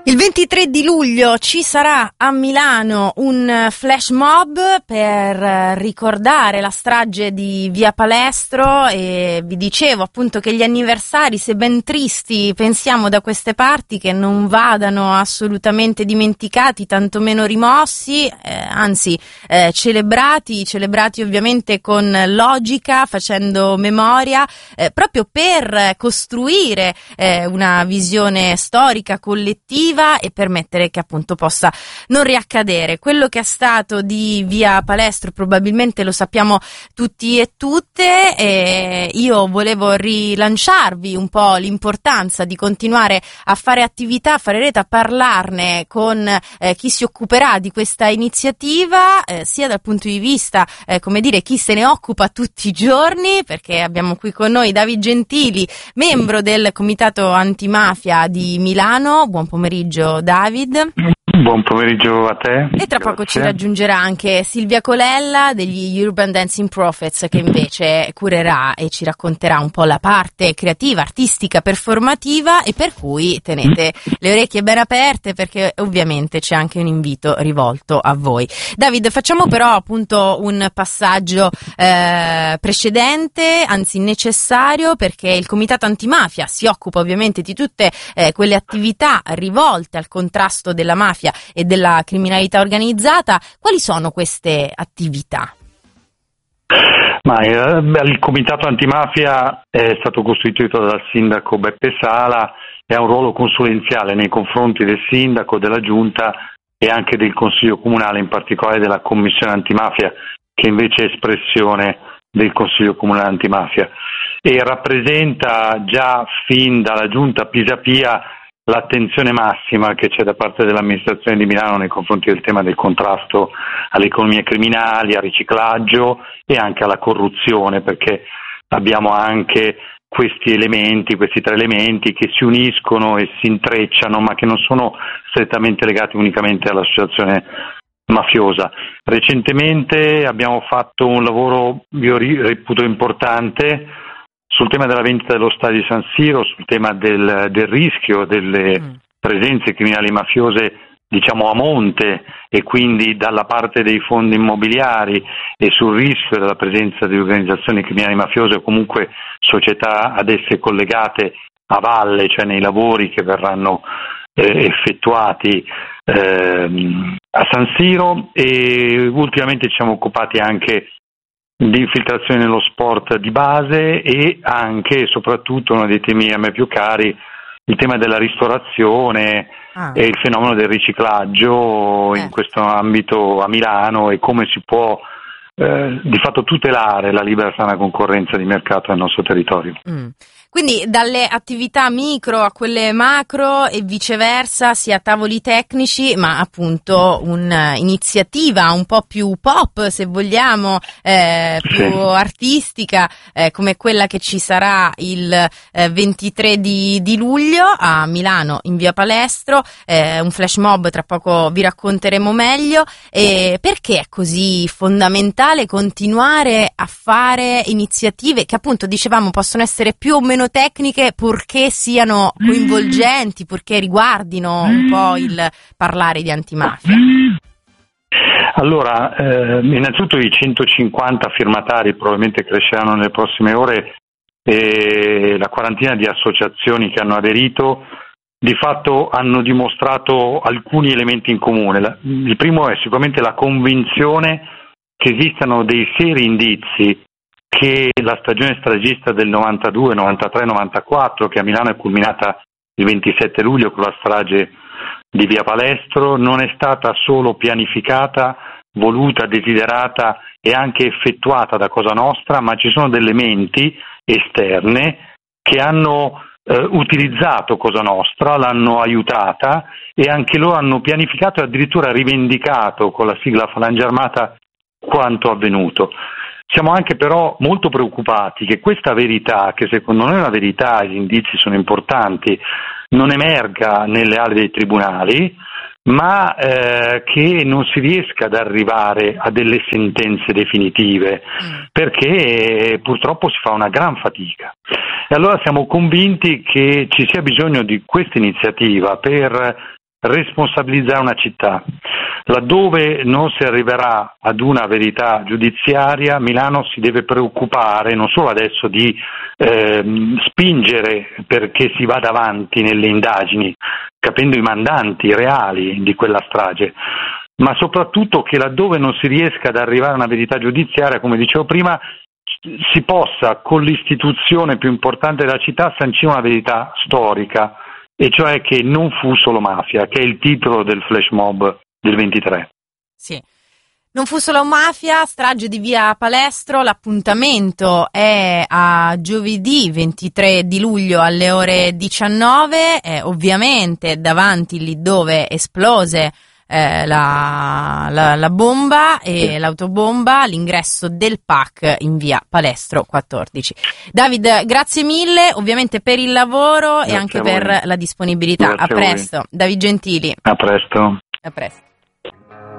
Il 23 di luglio ci sarà a Milano un flash mob per ricordare la strage di Via Palestro e vi dicevo appunto che gli anniversari, se ben tristi, pensiamo da queste parti che non vadano assolutamente dimenticati, tantomeno rimossi, anzi celebrati ovviamente con logica, facendo memoria, proprio per costruire una visione storica collettiva e permettere che appunto possa non riaccadere. Quello che è stato di Via Palestro probabilmente lo sappiamo tutti e tutte, e io volevo rilanciarvi un po' l'importanza di continuare a fare attività, a fare rete, a parlarne con chi si occuperà di questa iniziativa, sia dal punto di vista chi se ne occupa tutti i giorni, perché abbiamo qui con noi David Gentili, membro del Comitato Antimafia di Milano. Buon pomeriggio David. Buon pomeriggio a te. E tra poco ci raggiungerà anche Silvia Colella degli Urban Dancing Prophets, che invece curerà e ci racconterà un po' la parte creativa, artistica, performativa, e per cui tenete le orecchie ben aperte perché ovviamente c'è anche un invito rivolto a voi. David, facciamo però appunto un passaggio precedente, anzi necessario, perché il Comitato Antimafia si occupa ovviamente di tutte quelle attività rivolte al contrasto della mafia e della criminalità organizzata. Quali sono queste attività? Il Comitato Antimafia è stato costituito dal sindaco Beppe Sala e ha un ruolo consulenziale nei confronti del sindaco, della giunta e anche del Consiglio Comunale, in particolare della Commissione Antimafia, che invece è espressione del Consiglio Comunale Antimafia, e rappresenta già fin dalla giunta Pisapia l'attenzione massima che c'è da parte dell'amministrazione di Milano nei confronti del tema del contrasto alle economie criminali, al riciclaggio e anche alla corruzione, perché abbiamo anche questi tre elementi che si uniscono e si intrecciano, ma che non sono strettamente legati unicamente all'associazione mafiosa. Recentemente abbiamo fatto un lavoro, io reputo importante, sul tema della vendita dello stadio San Siro, sul tema del rischio delle presenze criminali mafiose, diciamo a monte, e quindi dalla parte dei fondi immobiliari, e sul rischio della presenza di organizzazioni criminali mafiose o comunque società ad esse collegate a valle, cioè nei lavori che verranno effettuati a San Siro. E ultimamente ci siamo occupati anche di infiltrazione nello sport di base e anche e soprattutto uno dei temi a me più cari, il tema della ristorazione e il fenomeno del riciclaggio in questo ambito a Milano, e come si può di fatto tutelare la libera sana concorrenza di mercato nel nostro territorio. Quindi dalle attività micro a quelle macro e viceversa, sia tavoli tecnici, ma appunto un'iniziativa un po' più pop, se vogliamo, più artistica, come quella che ci sarà il 23 di luglio a Milano in Via Palestro, un flash mob, tra poco vi racconteremo meglio. Perché è così fondamentale continuare a fare iniziative che appunto dicevamo possono essere più o meno tecniche, purché siano coinvolgenti, purché riguardino un po' il parlare di antimafia? Allora, innanzitutto i 150 firmatari probabilmente cresceranno nelle prossime ore, e la quarantina di associazioni che hanno aderito di fatto hanno dimostrato alcuni elementi in comune. Il primo è sicuramente la convinzione che esistano dei seri indizi che la stagione stragista del 92, 93, 94, che a Milano è culminata il 27 luglio con la strage di Via Palestro, non è stata solo pianificata, voluta, desiderata e anche effettuata da Cosa Nostra, ma ci sono delle menti esterne che hanno utilizzato Cosa Nostra, l'hanno aiutata e anche loro hanno pianificato e addirittura rivendicato con la sigla Falange Armata quanto avvenuto. Siamo anche però molto preoccupati che questa verità, che secondo noi è una verità, gli indizi sono importanti, non emerga nelle aule dei tribunali, ma che non si riesca ad arrivare a delle sentenze definitive, perché purtroppo si fa una gran fatica. E allora siamo convinti che ci sia bisogno di questa iniziativa per responsabilizzare una città. Laddove non si arriverà ad una verità giudiziaria, Milano si deve preoccupare non solo adesso di spingere perché si vada avanti nelle indagini, capendo i mandanti reali di quella strage, ma soprattutto che laddove non si riesca ad arrivare a una verità giudiziaria, come dicevo prima, si possa con l'istituzione più importante della città sancire una verità storica, e cioè che non fu solo mafia, che è il titolo del flash mob del 23. Sì. Non fu solo mafia, strage di via Palestro, l'appuntamento è a giovedì 23 di luglio alle ore 19, ovviamente davanti lì dove esplose la bomba e l'autobomba, l'ingresso del PAC in via Palestro 14. David, grazie mille ovviamente per il lavoro e anche per la disponibilità. Grazie a presto. David Gentili. A presto. A presto.